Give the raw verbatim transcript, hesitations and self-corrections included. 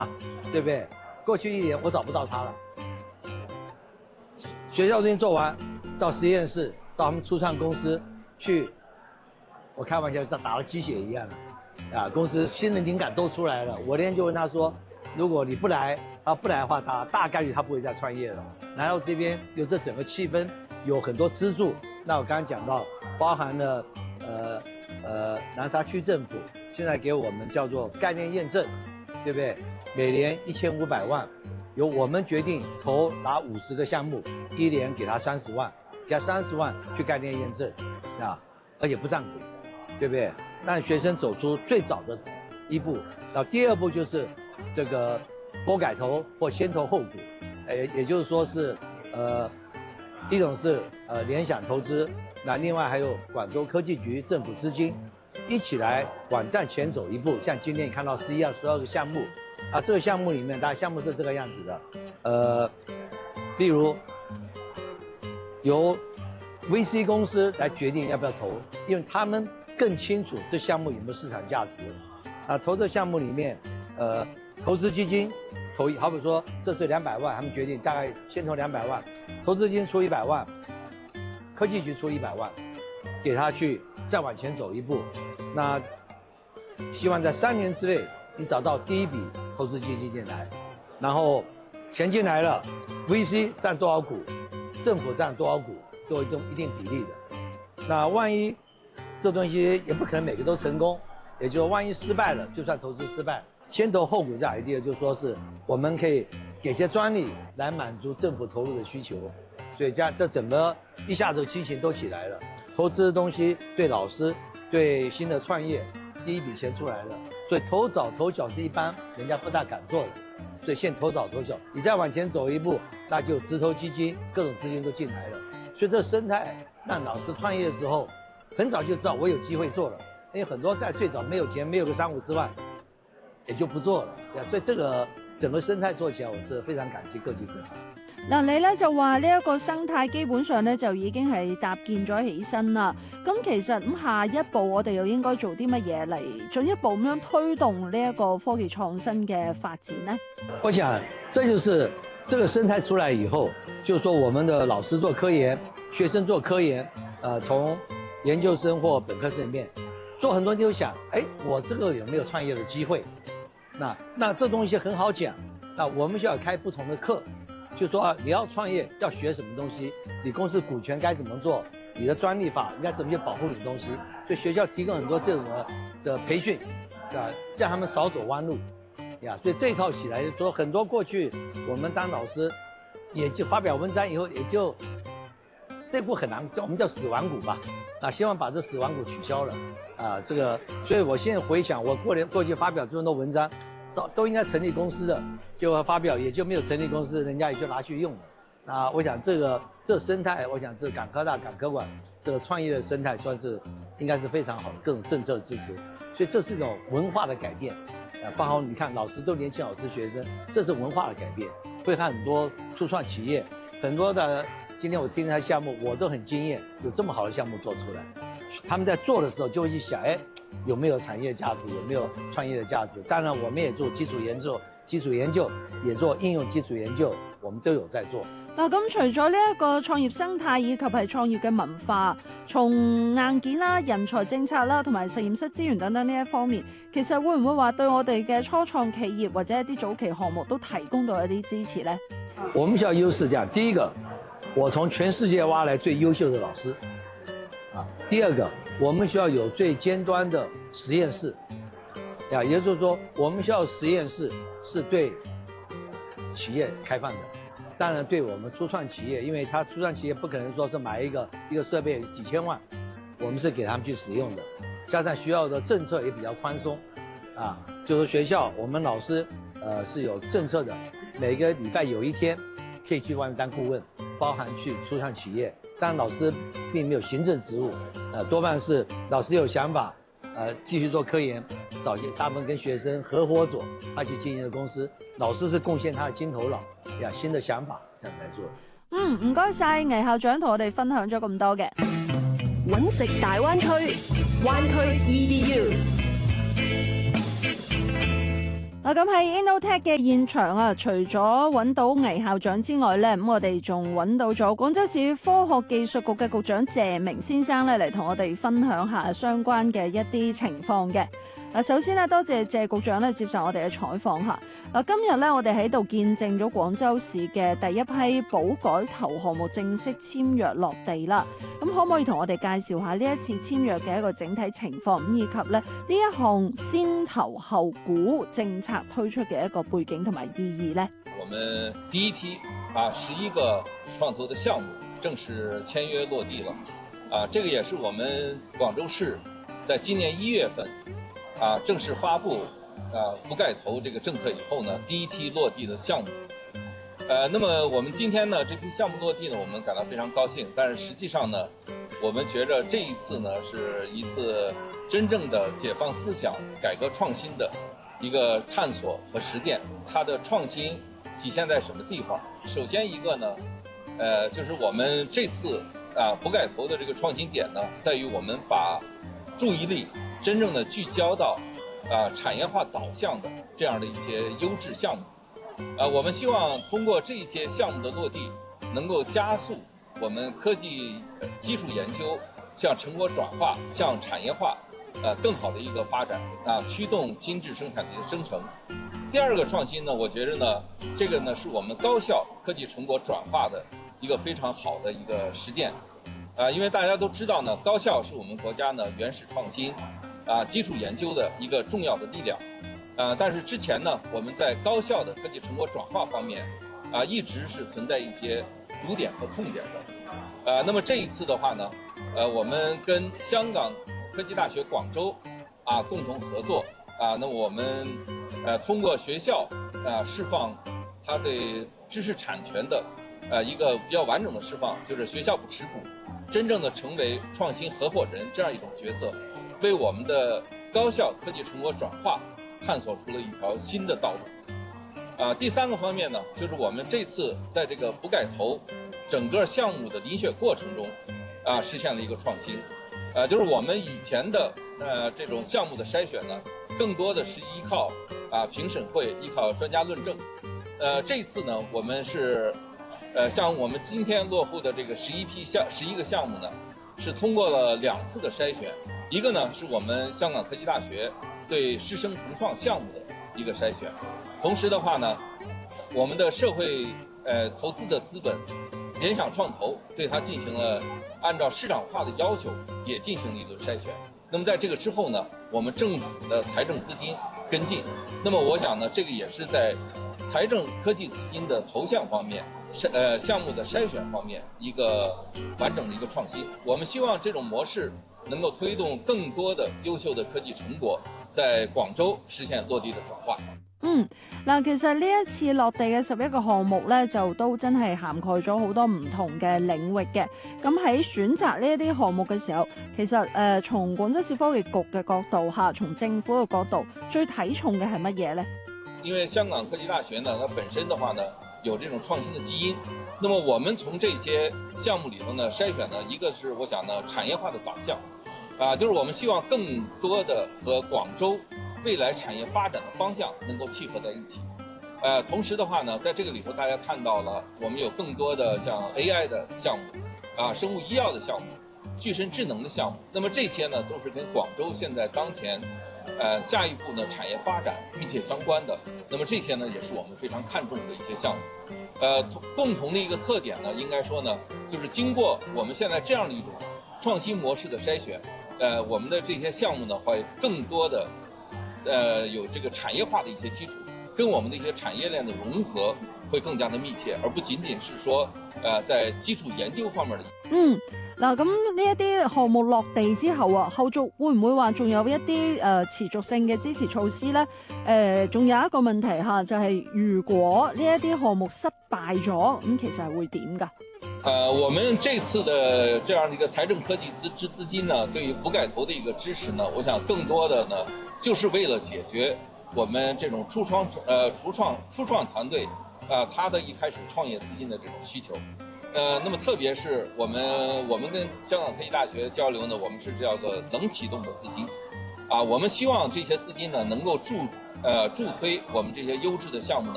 对不对？过去一年我找不到他了。学校东西做完，到实验室，到他们初创公司去，我开玩笑，像打了鸡血一样的，啊，公司新的灵感都出来了。我那天就问他说，如果你不来，他不来的话，他大概率他不会再创业了。来到这边有这整个气氛，有很多资助。那我刚刚讲到，包含了呃呃南沙区政府现在给我们叫做概念验证，对不对？每年一千五百万，由我们决定投拿五十个项目，一年给他三十万，给他三十万去概念验证，啊，而且不占股，对不对？让学生走出最早的一步。然后第二步就是这个拨改投或先投后股，呃，也就是说是呃，一种是呃联想投资，那另外还有广州科技局政府资金一起来短暂前走一步。像今天你看到十一到十二个项目。啊，这个项目里面，大家项目是这个样子的，呃，例如由 V C 公司来决定要不要投，因为他们更清楚这项目有没有市场价值。啊，投这项目里面，呃，投资基金投，好比说这是两百万，他们决定大概先投两百万，投资基金出一百万，科技局出一百万，给他去再往前走一步。那希望在三年之内。你找到第一笔投资基金进来，然后钱进来了 ，V C 占多少股，政府占多少股，都有一定一定比例的。那万一这东西也不可能每个都成功，也就是万一失败了，就算投资失败，先投后股这 idea 就说是我们可以给些专利来满足政府投入的需求，所以这样这整个一下子激情都起来了，投资的东西对老师对新的创业。第一笔钱出来了，所以投早投小是一般人家不大敢做的，所以先投早投小，你再往前走一步，那就直投基金，各种资金都进来了，所以这生态让老师创业的时候，很早就知道我有机会做了，因为很多在最早没有錢，沒有個三五十萬，也就不做了。所以這個整個生態做起來，我是非常感激各級政府。 嗱，你咧就話呢一個生態基本上咧就已經係搭建咗起身啦。咁其實咁下一步我哋又應該做啲乜嘢嚟進一步咁樣推動呢一個科技創新嘅發展呢？ 我想這就是這個生態出來以後，就是說我們的老師做科研，學生做科研，呃，從研究生或本科生裡面做很多人就想，哎，我這個有沒有創業的機會？那那這東西很好講，那我們需要開不同的課。就說啊，你要創業要學什麼東西？你公司股權該怎麼做？你的專利法應該怎麼去保護你的東西？所以學校提供很多這種的的培訓，啊，讓他們少走彎路，呀。所以這一套起來，說很多過去我們當老師，也就發表文章以後，也就這步很難，叫我們叫死頑股吧。啊，希望把這死頑股取消了。啊，這個，所以我現在回想，我過年過去發表這麼多文章。早都應該成立公司的，結果發表也就沒有成立公司，人家也就拿去用了。那我想這個這個生態，我想這個港科大、港科館這個創業的生態，算是應該是非常好的，各種政策支持。所以這是一種文化的改變。啊，包括你看老師都年輕老師學生，這是文化的改變，會看很多初創企業，很多的。今天我聽他項目，我都很驚豔，有這麼好的項目做出來。他們在做的時候就會去想，哎。有沒有產業價值？有沒有創業的價值？當然，我們也做基礎研究，基礎研究也做應用基礎研究，我們都有在做。 嗱，咁除咗呢一個創業生態以及係創業嘅文化，從硬件啦、人才政策啦，同埋實驗室資源等等呢一方面，其實會唔會話對我哋嘅初創企業或者一啲早期項目都提供到一啲支持呢？ 我們學校優勢這樣，第一個，我從全世界挖來最優秀的老師，啊，第二個。我們學校有最尖端的實驗室，啊，也就是說，我們學校實驗室是對企業開放的。當然，對我們初創企業，因為它初創企業不可能說是買一個一個設備幾千萬，我們是給他們去使用的。加上學校的政策也比較寬鬆，啊，就是學校我們老師，呃，是有政策的，每個禮拜有一天可以去外面當顧問，包含去初創企業。但老師並沒有行政職務，呃，多半是老師有想法，呃，繼續做科研，找些大部分跟學生合夥做，他去經營的公司，老師是貢獻他的金頭腦呀，新的想法，這樣來做。 嗯，唔該晒魏校長同我哋分享咗咁多嘅。 揾食大灣區，灣區 E D U。 嗱， 啊，咁喺 Innotech 嘅現場啊，除咗揾到倪校長之外咧，咁我哋仲揾到咗廣州市科學技術局嘅局長謝明先生咧，嚟同我哋分享下相關嘅一啲情況嘅。嗱，首先咧，多謝謝局長咧接受我哋嘅採訪嚇。嗱，今日咧我哋喺度見證咗廣州市嘅第一批保改投項目正式簽約落地啦。咁可唔可以同我哋介紹下呢一次簽約嘅一個整體情況，咁以及咧呢一項先投後估政策推出嘅一個背景同埋意義呢？ 我們第一批啊十一個創投的項目正式簽約落地了，啊，這個也是我們廣州市在今年一月份啊正式發布啊不蓋投這個政策以後呢，第一批落地的項目。呃，那麼我們今天呢這批項目落地呢，我們感到非常高興，但是實際上呢，我們覺着這一次呢是一次真正的解放思想、改革創新的一個探索和實踐。它的創新體現在什麼地方？首先一個呢，呃，就是我們這次啊不蓋投的這個創新點呢，在於我們把注意力真正的聚焦到啊產業化導向的這樣的一些優質項目。啊，我們希望通過這些項目的落地，能夠加速我們科技基礎研究向成果轉化、向產業化，呃，更好的一個發展啊，驅動新質生產力的生成。第二個創新呢，我覺得呢，這個呢是我們高校科技成果轉化的一個非常好的一個實踐。啊，因為大家都知道呢，高校是我們國家呢原始創新啊基礎研究的一個重要的力量。呃，但是之前呢，我們在高校的科技成果轉化方面，啊，一直是存在一些堵點和痛點的。呃，那麼這一次的話呢，呃，我們跟香港科技大學廣州啊共同合作啊，那我們呃通過學校啊釋放它對知識產權的呃一個比較完整的釋放，就是學校不持股，真正的成為創新合夥人這樣一種角色，為我們的高校科技成果轉化探索出了一條新的道路。啊，第三個方面呢，就是我們這次在這個不蓋投整個項目的遴選過程中，啊，實現了一個創新。呃，就是我們以前的呃這種項目的篩選呢，更多的是依靠啊評審會，依靠專家論證。呃，這次呢，我們是呃像我們今天落戶的這個十一批項十一個項目呢，是通過了兩次的篩選，一個呢是我們香港科技大學對師生同創項目的一個篩選，同時的話呢，我們的社會呃投資的資本聯想創投對它進行了按照市場化的要求也進行了一輪篩選。那麼在這個之後呢，我們政府的財政資金跟進。那麼我想呢，這個也是在財政科技資金的投向方面，呃項目的篩選方面一個完整的一個創新。我們希望這種模式能夠推動更多的優秀的科技成果在廣州實現落地的轉化。 嗯，嗱，其實呢一次落地嘅十一個項目咧，就都真係涵蓋咗好多唔同嘅領域嘅。咁喺選擇呢一啲項目嘅時候，其實誒、呃、從廣州市科技局嘅角度嚇，從政府嘅角度，最睇重嘅係乜嘢呢？ 因為香港科技大學呢，它本身的話呢，有這種創新的基因。那麼我們從這些項目裏頭呢篩選呢，一個是我想呢產業化的導向，啊，就是我們希望更多的和廣州未來產業發展的方向能夠契合在一起。呃，同時的話呢，在這個裏頭大家看到了，我們有更多的像 A I 的項目，啊，生物醫藥的項目，具身智能的項目。那麼這些呢，都是跟廣州現在當前，呃，下一步呢產業發展密切相關的。那麼這些呢，也是我們非常看重的一些項目。呃，共同的一個特點呢，應該說呢，就是經過我們現在這樣的一種創新模式的篩選，呃，我們的這些項目呢，會更多的呃，有這個產業化的一些基礎，跟我們的一些產業鏈的融合會更加的密切，而不僅僅是說，呃，在基礎研究方面的。 嗯，嗱，咁呢一啲項目落地之後啊，後續會唔會話仲有一啲誒、呃、持續性嘅支持措施呢？誒、呃，仲有一個問題嚇，就係、是、如果呢一啲項目失敗咗，咁、嗯、其實係會點㗎？ 呃，我們這次的這樣的一個財政科技資資資金呢，對於不蓋投的一個支持呢，我想更多的呢，就是為了解決我們這種初創呃初創初創團隊啊，他的一開始創業資金的這種需求。呃，那麼特別是我們我們跟香港科技大學交流呢，我們是叫做冷啟動的資金。 啊，我们希望这些资金呢能够助呃助推我们这些优质的项目呢。